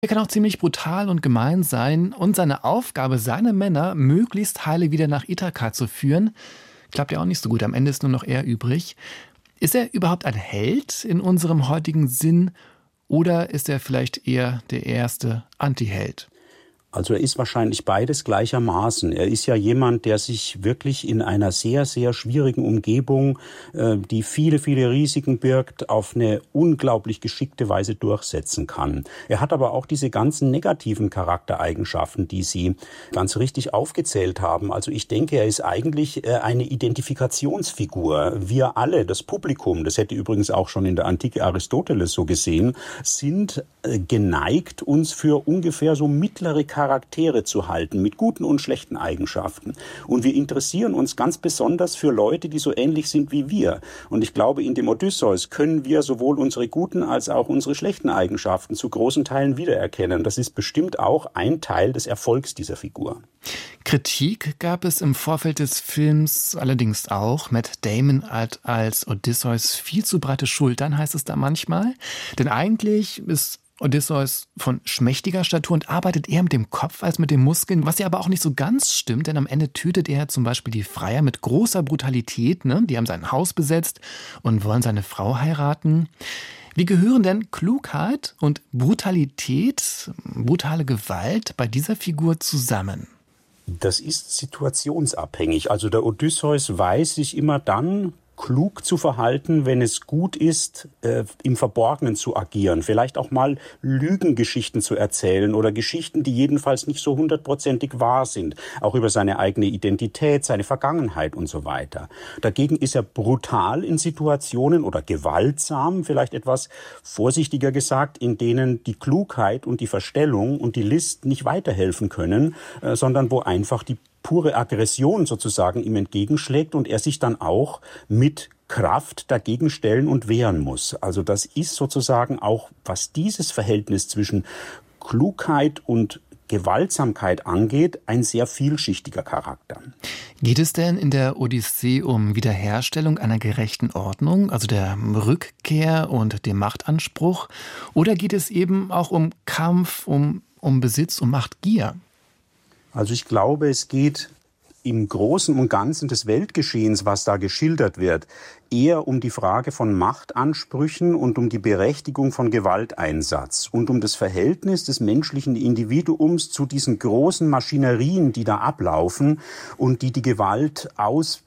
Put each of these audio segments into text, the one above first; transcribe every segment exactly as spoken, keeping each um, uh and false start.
Er kann auch ziemlich brutal und gemein sein und seine Aufgabe, seine Männer möglichst heile wieder nach Ithaka zu führen, klappt ja auch nicht so gut. Am Ende ist nur noch er übrig. Ist er überhaupt ein Held in unserem heutigen Sinn oder ist er vielleicht eher der erste Antiheld? Also er ist wahrscheinlich beides gleichermaßen. Er ist ja jemand, der sich wirklich in einer sehr, sehr schwierigen Umgebung, äh, die viele, viele Risiken birgt, auf eine unglaublich geschickte Weise durchsetzen kann. Er hat aber auch diese ganzen negativen Charaktereigenschaften, die Sie ganz richtig aufgezählt haben. Also ich denke, er ist eigentlich äh, eine Identifikationsfigur. Wir alle, das Publikum, das hätte übrigens auch schon in der Antike Aristoteles so gesehen, sind äh, geneigt, uns für ungefähr so mittlere Charaktere zu halten, mit guten und schlechten Eigenschaften. Und wir interessieren uns ganz besonders für Leute, die so ähnlich sind wie wir. Und ich glaube, in dem Odysseus können wir sowohl unsere guten als auch unsere schlechten Eigenschaften zu großen Teilen wiedererkennen. Das ist bestimmt auch ein Teil des Erfolgs dieser Figur. Kritik gab es im Vorfeld des Films allerdings auch. Matt Damon hat als Odysseus viel zu breite Schultern, heißt es da manchmal. Denn eigentlich ist Odysseus von schmächtiger Statur und arbeitet eher mit dem Kopf als mit den Muskeln, was ja aber auch nicht so ganz stimmt, denn am Ende tötet er zum Beispiel die Freier mit großer Brutalität. Ne? Die haben sein Haus besetzt und wollen seine Frau heiraten. Wie gehören denn Klugheit und Brutalität, brutale Gewalt bei dieser Figur zusammen? Das ist situationsabhängig. Also der Odysseus weiß sich immer dann klug zu verhalten, wenn es gut ist, äh, im Verborgenen zu agieren. Vielleicht auch mal Lügengeschichten zu erzählen oder Geschichten, die jedenfalls nicht so hundertprozentig wahr sind. Auch über seine eigene Identität, seine Vergangenheit und so weiter. Dagegen ist er brutal in Situationen oder gewaltsam, vielleicht etwas vorsichtiger gesagt, in denen die Klugheit und die Verstellung und die List nicht weiterhelfen können, äh, sondern wo einfach die pure Aggression sozusagen ihm entgegenschlägt und er sich dann auch mit Kraft dagegen stellen und wehren muss. Also das ist sozusagen auch, was dieses Verhältnis zwischen Klugheit und Gewaltsamkeit angeht, ein sehr vielschichtiger Charakter. Geht es denn in der Odyssee um Wiederherstellung einer gerechten Ordnung, also der Rückkehr und dem Machtanspruch? Oder geht es eben auch um Kampf, um, um Besitz, um Machtgier? Also ich glaube, es geht im Großen und Ganzen des Weltgeschehens, was da geschildert wird, eher um die Frage von Machtansprüchen und um die Berechtigung von Gewalteinsatz und um das Verhältnis des menschlichen Individuums zu diesen großen Maschinerien, die da ablaufen und die die Gewalt ausüben,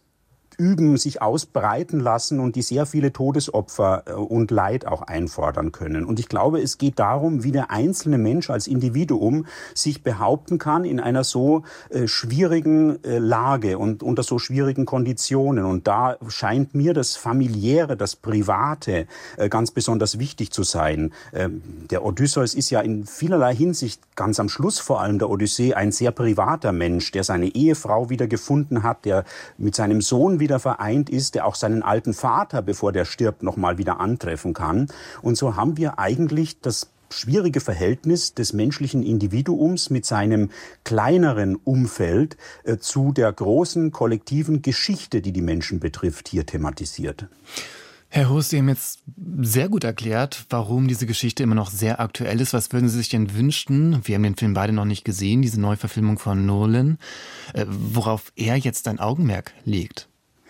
sich ausbreiten lassen und die sehr viele Todesopfer und Leid auch einfordern können. Und ich glaube, es geht darum, wie der einzelne Mensch als Individuum sich behaupten kann in einer so äh, schwierigen äh, Lage und unter so schwierigen Konditionen. Und da scheint mir das Familiäre, das Private äh, ganz besonders wichtig zu sein. Ähm, der Odysseus ist ja in vielerlei Hinsicht, ganz am Schluss vor allem der Odyssee, ein sehr privater Mensch, der seine Ehefrau wieder gefunden hat, der mit seinem Sohn wieder vereint ist, der auch seinen alten Vater, bevor der stirbt, noch mal wieder antreffen kann. Und so haben wir eigentlich das schwierige Verhältnis des menschlichen Individuums mit seinem kleineren Umfeld äh, zu der großen kollektiven Geschichte, die die Menschen betrifft, hier thematisiert. Herr Hus, Sie haben jetzt sehr gut erklärt, warum diese Geschichte immer noch sehr aktuell ist. Was würden Sie sich denn wünschen? Wir haben den Film beide noch nicht gesehen, diese Neuverfilmung von Nolan, äh, worauf er jetzt ein Augenmerk legt.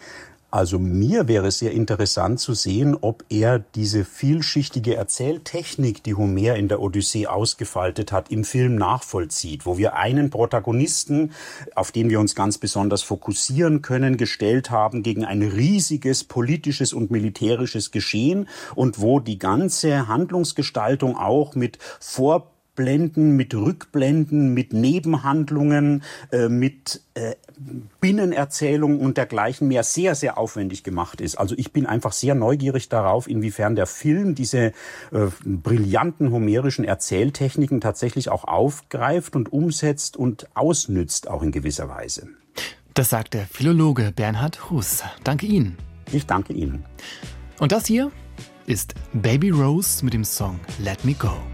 Also mir wäre es sehr interessant zu sehen, ob er diese vielschichtige Erzähltechnik, die Homer in der Odyssee ausgefaltet hat, im Film nachvollzieht, wo wir einen Protagonisten, auf den wir uns ganz besonders fokussieren können, gestellt haben gegen ein riesiges politisches und militärisches Geschehen und wo die ganze Handlungsgestaltung auch mit Vor Blenden, mit Rückblenden, mit Nebenhandlungen, äh, mit äh, Binnenerzählungen und dergleichen mehr sehr, sehr aufwendig gemacht ist. Also ich bin einfach sehr neugierig darauf, inwiefern der Film diese äh, brillanten homerischen Erzähltechniken tatsächlich auch aufgreift und umsetzt und ausnützt, auch in gewisser Weise. Das sagt der Philologe Bernhard Hus. Danke Ihnen. Ich danke Ihnen. Und das hier ist Baby Rose mit dem Song Let Me Go.